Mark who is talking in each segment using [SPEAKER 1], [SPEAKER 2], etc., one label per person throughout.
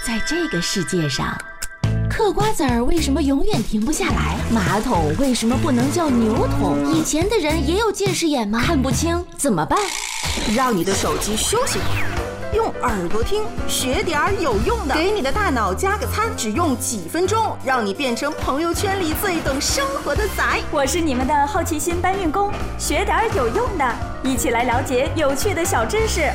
[SPEAKER 1] 在这个世界上，嗑瓜子儿为什么永远停不下来？马桶为什么不能叫牛桶？以前的人也有近视眼吗？看不清怎么办？
[SPEAKER 2] 让你的手机休息会儿，用耳朵听，学点有用的，给你的大脑加个餐，只用几分钟，让你变成朋友圈里最懂生活的仔。
[SPEAKER 3] 我是你们的好奇心搬运工，学点有用的，一起来了解有趣的小知识。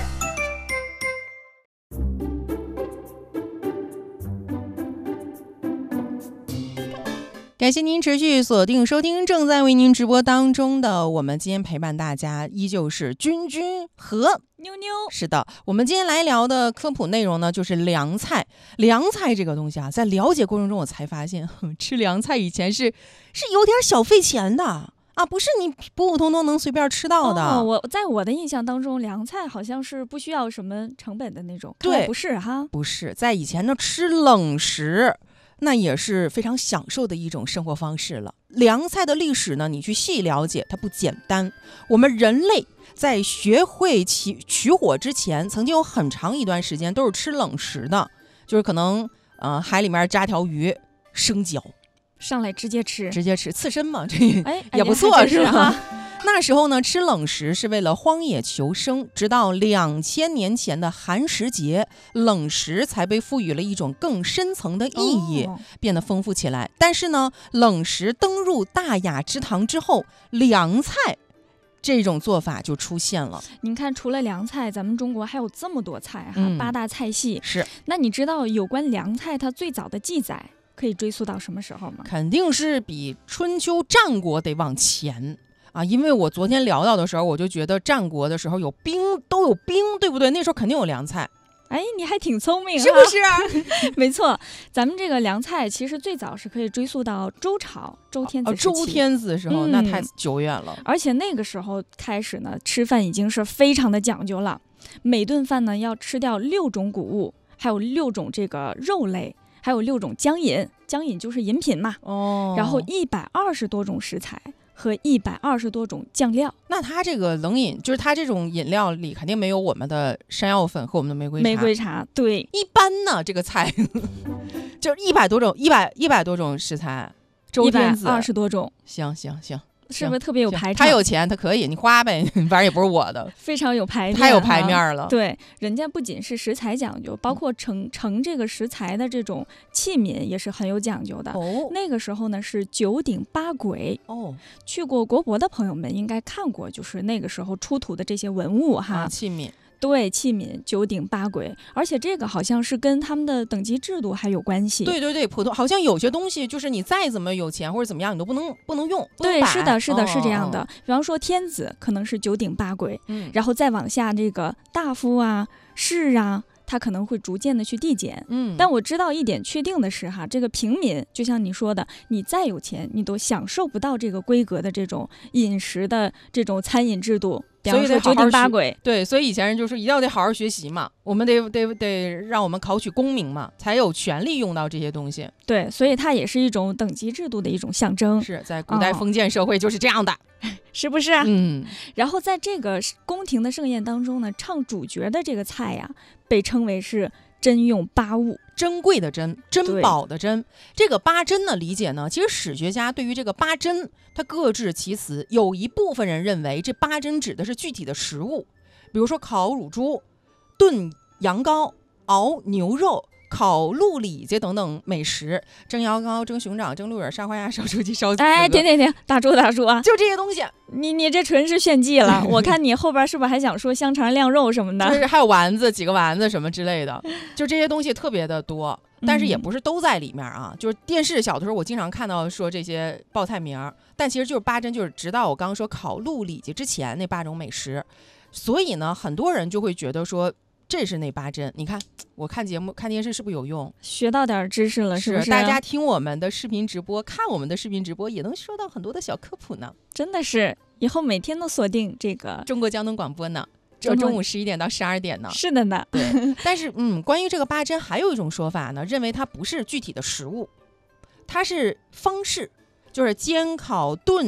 [SPEAKER 4] 感谢您持续锁定收听正在为您直播当中的我们今天陪伴大家依旧是君君和
[SPEAKER 3] 妞妞。
[SPEAKER 4] 是的，我们今天来聊的科普内容呢就是凉菜。凉菜这个东西啊，在了解过程中我才发现，吃凉菜以前是有点小费钱的啊，不是你普普通通能随便吃到的。
[SPEAKER 3] 我在我的印象当中，凉菜好像是不需要什么成本的那种。
[SPEAKER 4] 对，
[SPEAKER 3] 不是哈，
[SPEAKER 4] 不是，在以前呢吃冷食那也是非常享受的一种生活方式了。凉菜的历史呢，你去细了解，它不简单。我们人类在学会取火之前，曾经有很长一段时间都是吃冷食的，就是可能海里面扎条鱼，生嚼
[SPEAKER 3] 上来直接吃
[SPEAKER 4] 刺身嘛，这
[SPEAKER 3] 也
[SPEAKER 4] 不错，
[SPEAKER 3] 是
[SPEAKER 4] 吧？那时候呢，吃冷食是为了荒野求生，直到2000年前的寒食节，冷食才被赋予了一种更深层的意义，变得丰富起来。但是呢，冷食登入大雅之堂之后，凉菜这种做法就出现了。
[SPEAKER 3] 您看，除了凉菜，咱们中国还有这么多菜哈，8大菜系。
[SPEAKER 4] 是。
[SPEAKER 3] 那你知道有关凉菜它最早的记载可以追溯到什么时候吗？
[SPEAKER 4] 肯定是比春秋战国得往前啊，因为我昨天聊到的时候，我就觉得战国的时候都有兵，对不对？那时候肯定有凉菜。
[SPEAKER 3] 哎，你还挺聪明，
[SPEAKER 4] 是不是啊？
[SPEAKER 3] 没错，咱们这个凉菜其实最早是可以追溯到周朝周天子时期。
[SPEAKER 4] 周天子时候，那太久远了。
[SPEAKER 3] 而且那个时候开始呢，吃饭已经是非常的讲究了，每顿饭呢要吃掉6种谷物，还有6种这个肉类，还有6种浆饮，浆饮就是饮品嘛。然后120多种食材和120多种酱料。
[SPEAKER 4] 那它这个冷饮，就是它这种饮料里肯定没有我们的山药粉和我们的玫瑰茶。
[SPEAKER 3] 对，
[SPEAKER 4] 一般呢这个菜就是100多种食材，周天子
[SPEAKER 3] 120多种。
[SPEAKER 4] 行，
[SPEAKER 3] 是不是特别有排场？
[SPEAKER 4] 他有钱，他可以，你花呗，反正也不是我的，
[SPEAKER 3] 非常有排面，
[SPEAKER 4] 太有排面了。
[SPEAKER 3] 对，人家不仅是食材讲究，包括盛这个食材的这种器皿也是很有讲究的。那个时候呢是9鼎8簋。去过国博的朋友们应该看过，就是那个时候出土的这些文物哈，
[SPEAKER 4] 器皿。
[SPEAKER 3] 对，器皿9鼎8簋，而且这个好像是跟他们的等级制度还有关系。
[SPEAKER 4] 对，普通好像有些东西就是你再怎么有钱或者怎么样，你都不能用。
[SPEAKER 3] 对，是的，是这样的。比方说天子可能是9鼎8簋，然后再往下这个大夫啊、士啊，他可能会逐渐的去递减。但我知道一点确定的是哈，这个平民就像你说的，你再有钱，你都享受不到这个规格的这种饮食的这种餐饮制度。
[SPEAKER 4] 所以得
[SPEAKER 3] 9鼎8簋。
[SPEAKER 4] 对，所以以前人就说一定要得好好学习嘛，我们得让我们考取功名嘛，才有权利用到这些东西。
[SPEAKER 3] 对，所以它也是一种等级制度的一种象征。
[SPEAKER 4] 是在古代封建社会就是这样的，
[SPEAKER 3] 是不是？然后在这个宫廷的盛宴当中呢，唱主角的这个菜呀，被称为是珍用8物。
[SPEAKER 4] 珍贵的珍，珍宝的珍。这个8珍的理解呢，其实史学家对于这个8珍，它各执其词。有一部分人认为这8珍指的是具体的食物，比如说烤乳猪、炖羊羔、熬牛肉、烤鹿里脊等等美食，蒸羊羔、蒸熊掌、蒸鹿尾、烧花鸭、烧雏鸡、烧子。
[SPEAKER 3] 哎，停，打住啊！
[SPEAKER 4] 就这些东西，
[SPEAKER 3] 你这纯是炫技了。我看你后边是不是还想说香肠、晾肉什么的？
[SPEAKER 4] 就是还有丸子，几个丸子什么之类的，就这些东西特别的多，但是也不是都在里面啊。就是电视小的时候，我经常看到说这些报菜名，但其实就是8珍，就是直到我刚刚说烤鹿里脊之前那8种美食。所以呢，很多人就会觉得说，这是那8珍。你看我看节目看电视是不是有用？
[SPEAKER 3] 学到点知识了，是不是？
[SPEAKER 4] 大家听我们的视频直播，看我们的视频直播，也能收到很多的小科普呢。
[SPEAKER 3] 真的是，以后每天都锁定这个
[SPEAKER 4] 中国交通广播呢，就中午11点到12点呢。
[SPEAKER 3] 是的呢。
[SPEAKER 4] 对，但是关于这个8珍还有一种说法呢，认为它不是具体的食物，它是方式，就是煎、烤、炖、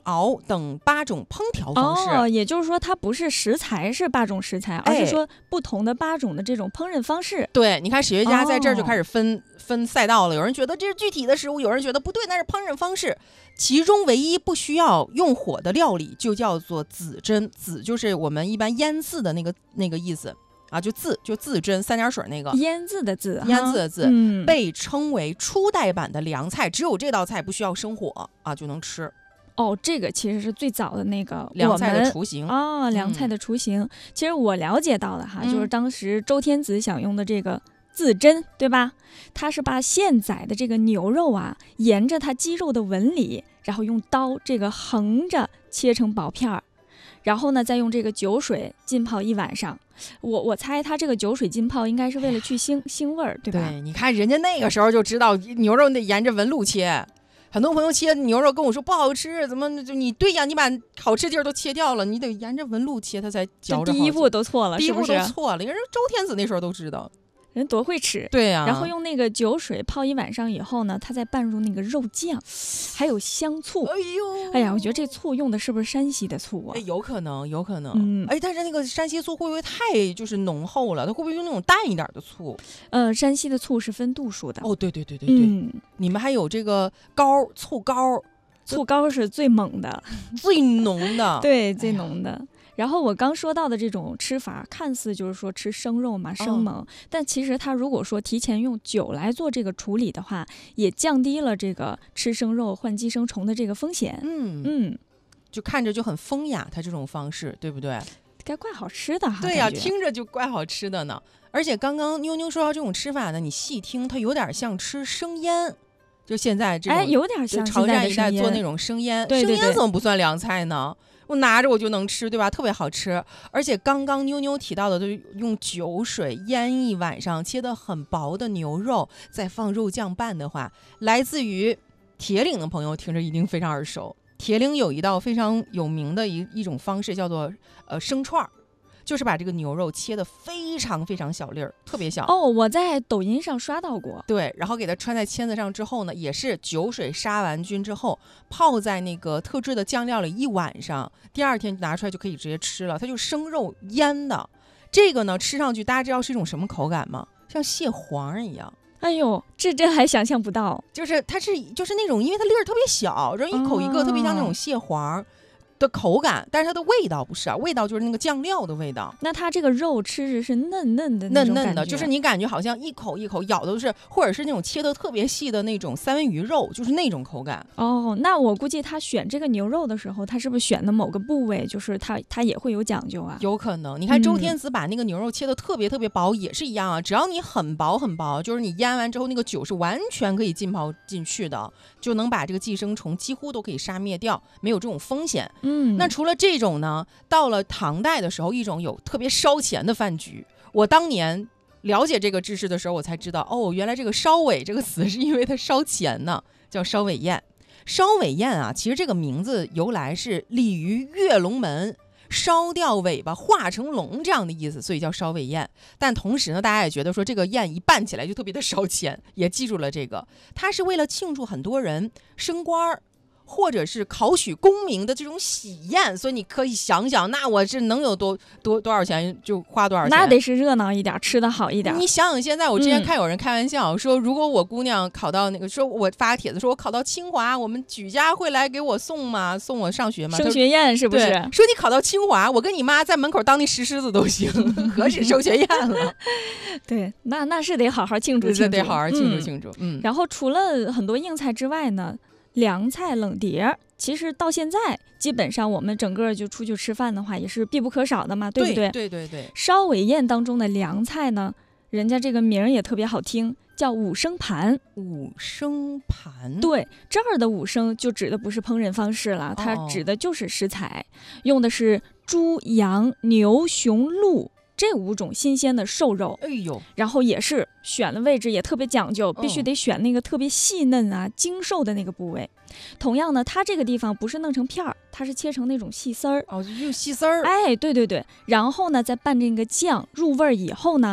[SPEAKER 4] 熬等8种烹调方式。
[SPEAKER 3] 哦，也就是说它不是食材是8种食材，而是说不同的8种的这种烹饪方式。
[SPEAKER 4] 对，你看史学家在这儿就开始分赛道了，有人觉得这是具体的食物，有人觉得不对，那是烹饪方式。其中唯一不需要用火的料理就叫做紫针，紫就是我们一般腌制的那个意思啊，就字针3点水那个
[SPEAKER 3] 腌制的字，
[SPEAKER 4] 被称为初代版的凉菜，只有这道菜不需要生火啊就能吃。
[SPEAKER 3] 哦，这个其实是最早的那个
[SPEAKER 4] 凉菜的雏形
[SPEAKER 3] 啊，凉菜的雏形。其实我了解到了哈，就是当时周天子想用的这个自针，对吧？他是把现宰的这个牛肉啊，沿着它肌肉的纹理，然后用刀这个横着切成薄片儿，然后呢，再用这个酒水浸泡1晚上。我猜他这个酒水浸泡应该是为了去腥味儿，对吧？
[SPEAKER 4] 对，你看人家那个时候就知道牛肉得沿着纹路切。很多朋友切牛肉跟我说不好吃，怎么就你对呀？你把好吃地儿都切掉了，你得沿着纹路切，它才嚼着好。
[SPEAKER 3] 第一步都错了，
[SPEAKER 4] 第一步
[SPEAKER 3] 是不是？
[SPEAKER 4] 都错了。人周天子那时候都知道。
[SPEAKER 3] 人多会吃，
[SPEAKER 4] 对呀、
[SPEAKER 3] 然后用那个酒水泡1晚上以后呢，他再拌入那个肉酱，还有香醋。哎呀，我觉得这醋用的是不是山西的醋啊？
[SPEAKER 4] 有可能。但是那个山西醋会不会太就是浓厚了？它会不会用那种淡一点的醋？
[SPEAKER 3] 山西的醋是分度数的。
[SPEAKER 4] 哦，对。你们还有这个醋膏
[SPEAKER 3] 是最猛的，
[SPEAKER 4] 最浓的，
[SPEAKER 3] 对，最浓的。然后我刚说到的这种吃法，看似就是说吃生肉嘛，生猛，但其实它如果说提前用酒来做这个处理的话，也降低了这个吃生肉患寄生虫的这个风险。
[SPEAKER 4] 就看着就很风雅，它这种方式，对不对？
[SPEAKER 3] 该怪好吃的哈。
[SPEAKER 4] 对呀，听着就怪好吃的呢。而且刚刚妞妞说到这种吃法呢，你细听，它有点像吃生腌。就现在这种，
[SPEAKER 3] 有点像
[SPEAKER 4] 潮汕一带做那种生腌，
[SPEAKER 3] 对，
[SPEAKER 4] 生腌怎么不算凉菜呢？我拿着我就能吃，对吧？特别好吃。而且刚刚妞妞提到的，就是用酒水腌1晚上，切得很薄的牛肉，再放肉酱拌的话，来自于铁岭的朋友听着一定非常耳熟。铁岭有一道非常有名的一种方式，叫做生串儿。就是把这个牛肉切得非常非常小粒儿，特别小。
[SPEAKER 3] 我在抖音上刷到过。
[SPEAKER 4] 对，然后给它穿在签子上之后呢，也是酒水杀完菌之后，泡在那个特制的酱料里1晚上，第2天拿出来就可以直接吃了。它就生肉腌的，这个呢吃上去大家知道是一种什么口感吗？像蟹黄一样。
[SPEAKER 3] 哎呦，这真还想象不到。
[SPEAKER 4] 就是它就是那种，因为它粒儿特别小，然后一口一个，特别像那种蟹黄的口感，但是它的味道不是啊，味道就是那个酱料的味道。
[SPEAKER 3] 那它这个肉吃着是嫩嫩的那种感觉，
[SPEAKER 4] 嫩的，就是你感觉好像一口一口咬的都是，或者是那种切的特别细的那种三文鱼肉，就是那种口感。
[SPEAKER 3] 那我估计他选这个牛肉的时候，他是不是选的某个部位，就是他也会有讲究啊？
[SPEAKER 4] 有可能。你看周天子把那个牛肉切的特别特别薄，也是一样啊，只要你很薄很薄，就是你腌完之后那个酒是完全可以浸泡进去的，就能把这个寄生虫几乎都可以杀灭掉，没有这种风险。那除了这种呢，到了唐代的时候，一种有特别烧钱的饭局。我当年了解这个知识的时候，我才知道，原来这个烧尾这个词是因为它烧钱呢，叫烧尾宴。烧尾宴啊，其实这个名字由来是鲤鱼跃龙门，烧掉尾巴化成龙这样的意思，所以叫烧尾宴。但同时呢，大家也觉得说这个宴一办起来就特别的烧钱，也记住了这个。它是为了庆祝很多人升官或者是考取功名的这种喜宴，所以你可以想想，那我这能有多少钱就花多少钱，
[SPEAKER 3] 那得是热闹一点，吃的好一点。
[SPEAKER 4] 你想想，现在我之前看有人开玩笑说，如果我姑娘考到那个，说我发帖子说我考到清华，我们举家会来给我送吗？送我上学吗？
[SPEAKER 3] 升学宴是不是？
[SPEAKER 4] 说你考到清华，我跟你妈在门口当那石狮子都行，何止升学宴了？
[SPEAKER 3] 对，那是得好好庆祝庆祝，
[SPEAKER 4] 得好好庆祝庆祝。
[SPEAKER 3] 然后除了很多硬菜之外呢，凉菜冷碟其实到现在基本上我们整个就出去吃饭的话也是必不可少的嘛，对不对？
[SPEAKER 4] 对。
[SPEAKER 3] 烧尾宴当中的凉菜呢，人家这个名也特别好听，叫五升盘。
[SPEAKER 4] 五升盘，
[SPEAKER 3] 对，这儿的五升就指的不是烹饪方式了，它指的就是食材，用的是猪、羊、牛、熊、鹿这5种新鲜的瘦肉，然后也是选的位置也特别讲究，必须得选那个特别细嫩啊、精瘦的那个部位。同样呢，它这个地方不是弄成片儿，它是切成那种细丝儿。
[SPEAKER 4] 就用细丝儿。
[SPEAKER 3] 对。然后呢，再拌这个酱入味儿以后呢，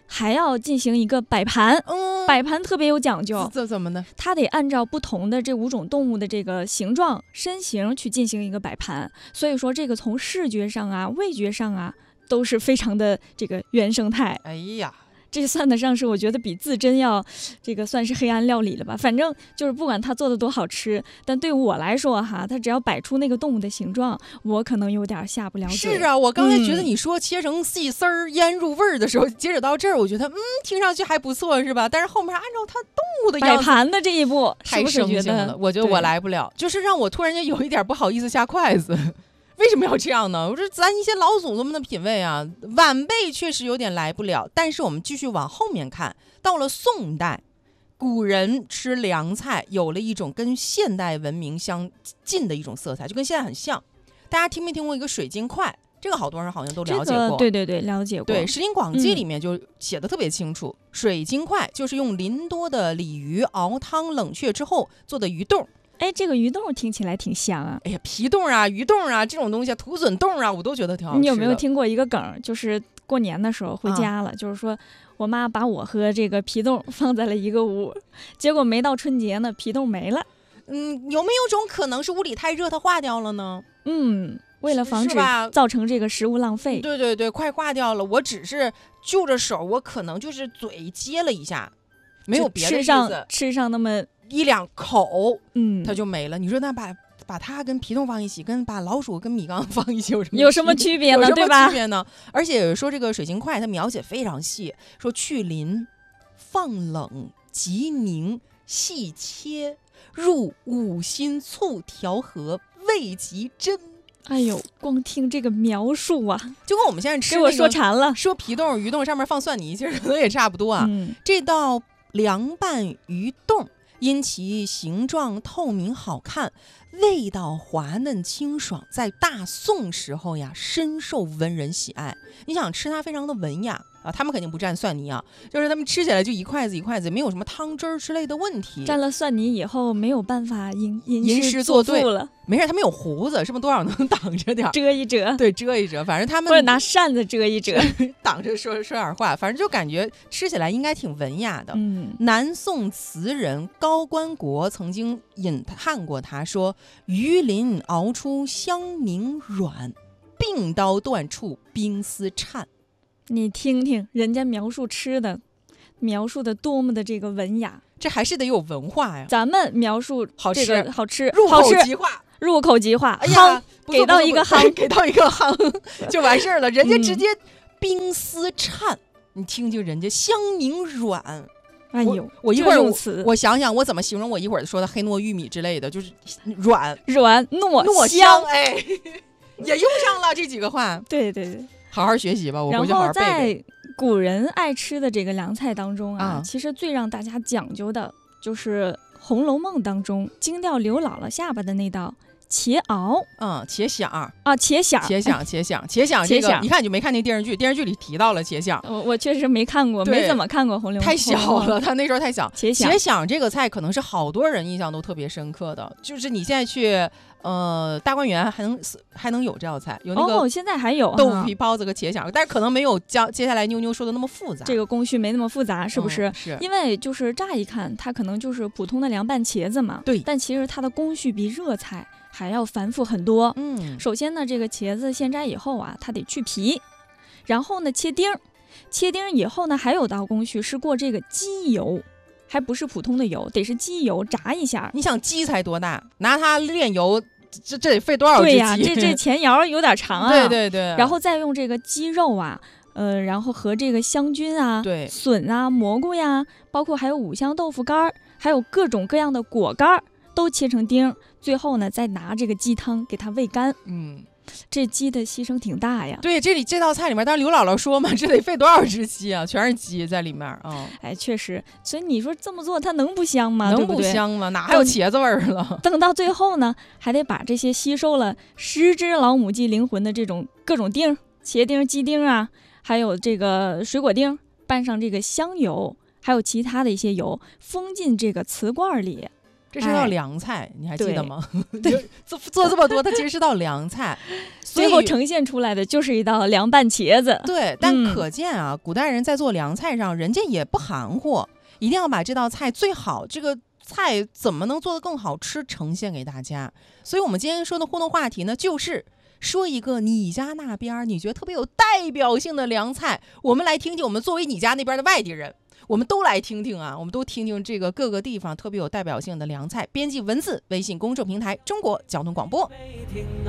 [SPEAKER 3] 还要进行一个摆盘。摆盘特别有讲究。
[SPEAKER 4] 怎么呢？
[SPEAKER 3] 它得按照不同的这5种动物的这个形状、身形去进行一个摆盘。所以说，这个从视觉上啊、味觉上啊，都是非常的这个原生态。
[SPEAKER 4] 哎呀。
[SPEAKER 3] 这算得上是我觉得比自珍要这个算是黑暗料理了吧。反正就是不管它做的多好吃，但对我来说哈，它只要摆出那个动物的形状，我可能有点下不了嘴。
[SPEAKER 4] 是啊，我刚才觉得你说切成细丝儿腌入味儿的时候，截止到这儿，我觉得听上去还不错是吧？但是后面按照它动物的样子
[SPEAKER 3] 摆盘的这一步，
[SPEAKER 4] 太生硬了，我觉得我来不了，就是让我突然间有一点不好意思下筷子。为什么要这样呢？我说咱一些老祖宗们的品味啊，晚辈确实有点来不了。但是我们继续往后面看，到了宋代，古人吃凉菜有了一种跟现代文明相近的一种色彩，就跟现在很像。大家听没听过一个水晶块？这个好多人好像都了解过。
[SPEAKER 3] 对，了解过。
[SPEAKER 4] 对，《石林广记》里面就写的特别清楚，水晶块就是用鳞多的鲤鱼熬汤冷却之后做的鱼冻。
[SPEAKER 3] 哎，这个鱼冻听起来挺香啊！
[SPEAKER 4] 哎呀，皮冻啊、鱼冻啊这种东西，土笋冻啊，我都觉得挺好吃的。
[SPEAKER 3] 你有没有听过一个梗？就是过年的时候回家了，就是说我妈把我和这个皮冻放在了一个屋，结果没到春节呢，皮冻没了。
[SPEAKER 4] 有没有种可能是屋里太热，它化掉了呢？
[SPEAKER 3] 为了防止造成这个食物浪费。
[SPEAKER 4] 对，快化掉了。我只是就着手，我可能就是嘴接了一下，没有别的意思。
[SPEAKER 3] 吃上那么
[SPEAKER 4] 1、2口，它就没了。你说那把它跟皮冻放一起，跟把老鼠跟米缸放一起
[SPEAKER 3] 有什么区别呢？对吧？
[SPEAKER 4] 区别呢？而且说这个水晶块，它描写非常细，说去鳞、放冷、急凝、细切，入5辛醋调和，味极真。
[SPEAKER 3] 哎呦，光听这个描述啊，
[SPEAKER 4] 就跟我们现在吃、
[SPEAKER 3] 给我说馋了。
[SPEAKER 4] 说皮冻、鱼冻上面放蒜泥，其实可能也差不多啊。这道凉拌鱼冻因其形状透明好看，味道滑嫩清爽，在大宋时候呀深受文人喜爱。你想吃它非常的文雅啊，他们肯定不蘸蒜泥啊，就是他们吃起来就一筷子一筷子，没有什么汤汁儿之类的问题。
[SPEAKER 3] 蘸了蒜泥以后没有办法吟诗
[SPEAKER 4] 作对
[SPEAKER 3] 了。
[SPEAKER 4] 没事，他们有胡子，是不是多少能挡着点？
[SPEAKER 3] 遮一遮，
[SPEAKER 4] 对，遮一遮，反正他们
[SPEAKER 3] 或者拿扇子遮一遮，
[SPEAKER 4] 挡着说点话，反正就感觉吃起来应该挺文雅的。南宋词人高观国曾经引叹过他，说鱼鳞熬出香凝软，并刀断处冰丝颤。
[SPEAKER 3] 你听听人家描述吃的，描述的多么的这个文雅，
[SPEAKER 4] 这还是得有文化呀。
[SPEAKER 3] 咱们描述
[SPEAKER 4] 好吃，
[SPEAKER 3] 这个好吃，
[SPEAKER 4] 入口即化，
[SPEAKER 3] 入口即化。
[SPEAKER 4] 哎呀，
[SPEAKER 3] 给到一个夯，
[SPEAKER 4] 给到一个夯就完事儿了。人家直接冰丝颤，你听听人家香凝软。
[SPEAKER 3] 哎呦，
[SPEAKER 4] 我一会儿我想想我怎么形容我一会儿说的黑糯玉米之类的，就是软糯香，哎，也用上了这几个话。
[SPEAKER 3] 对，
[SPEAKER 4] 好好学习吧，我回去好好背背。
[SPEAKER 3] 然后在古人爱吃的这个凉菜当中啊，其实最让大家讲究的就是《红楼梦》当中惊掉刘姥姥下巴的那道茄熬。
[SPEAKER 4] 茄响啊，
[SPEAKER 3] 茄响，
[SPEAKER 4] 这个一看你就没看那电视剧，电视剧里提到了茄响。
[SPEAKER 3] 我确实没看过，没怎么看过《红楼梦》，
[SPEAKER 4] 太小了，他那时候太小。
[SPEAKER 3] 茄
[SPEAKER 4] 响这个菜可能是好多人印象都特别深刻的，就是你现在去大观园还能有这道菜，有那个
[SPEAKER 3] 现在还有
[SPEAKER 4] 豆腐皮包子和茄响，但是可能没有接下来妞妞说的那么复杂，
[SPEAKER 3] 这个工序没那么复杂，是不是？
[SPEAKER 4] 是
[SPEAKER 3] 因为就是乍一看它可能就是普通的凉拌茄子嘛，
[SPEAKER 4] 对，
[SPEAKER 3] 但其实它的工序比热菜还要繁复很多。首先呢，这个茄子现摘以后啊，它得去皮，然后呢切丁以后呢，还有道工序是过这个鸡油，还不是普通的油，得是鸡油炸一下。
[SPEAKER 4] 你想鸡才多大，拿它炼油，这得费多少只鸡？
[SPEAKER 3] 对呀，这前摇有点长啊。
[SPEAKER 4] 对，
[SPEAKER 3] 然后再用这个鸡肉啊，然后和这个香菌啊、
[SPEAKER 4] 对，
[SPEAKER 3] 笋啊、蘑菇呀，包括还有五香豆腐干，还有各种各样的果干，都切成丁，最后呢再拿这个鸡汤给它煨干。这鸡的牺牲挺大呀。
[SPEAKER 4] 对，这道菜里面，当然刘姥姥说嘛，这得费多少只鸡啊？全是鸡在里面啊。
[SPEAKER 3] 哎，确实，所以你说这么做它能不香吗？
[SPEAKER 4] 能不香吗？哪还有茄子味儿了？
[SPEAKER 3] 等到最后呢，还得把这些吸收了10只老母鸡灵魂的这种各种丁，茄丁、鸡丁啊，还有这个水果丁，拌上这个香油，还有其他的一些油，封进这个瓷罐里。
[SPEAKER 4] 这是道凉菜，你还记得吗？对，做这么多，它其实是道凉菜，
[SPEAKER 3] 最后呈现出来的就是一道凉拌茄子。
[SPEAKER 4] 对，但可见啊，古代人在做凉菜上，人家也不含糊，一定要把这道菜最好，这个菜怎么能做得更好吃，呈现给大家。所以我们今天说的互动话题呢，就是说一个你家那边你觉得特别有代表性的凉菜，我们来听听，我们作为你家那边的外地人，我们都来听听啊，我们都听听这个各个地方特别有代表性的凉菜。编辑文字，微信公众平台中国交通广播。